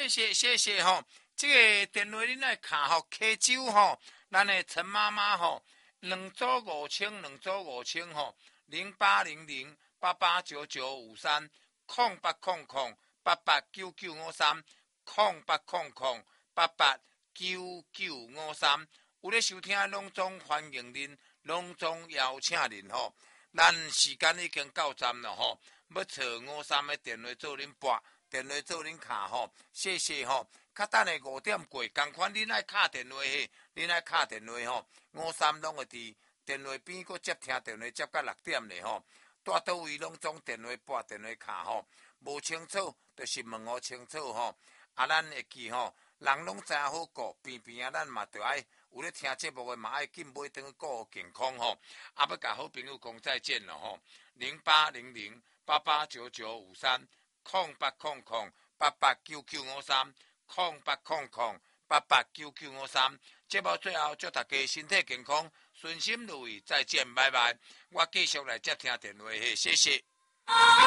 谢谢吼，这个电话恁来卡吼，溪州吼，咱的陈妈妈吼，2组5000，2组5000吼，0800889953，0800889953，有咧收听拢总欢迎恁，拢总邀请恁吼。咱时间已经到站了吼，要找53的电话做恁拨，电话做恁卡吼，谢谢吼。较等下5点过，同款恁爱敲电话嘿，恁爱敲电话吼，53拢会伫电话边搁接听电话，接到6点咧吼。住倒位拢总电话拨电话卡吼，无清楚就是问互清楚吼。啊，咱会记吼，人拢真好顾，边边啊，咱嘛着爱有咧听节目的嘛爱紧买转去顾好健康吼。啊，要甲好朋友讲再见了吼，0800889953，0800889953，节目最后祝大家身体健康，顺心如意，再见，拜拜。我继续来接听电话，谢谢。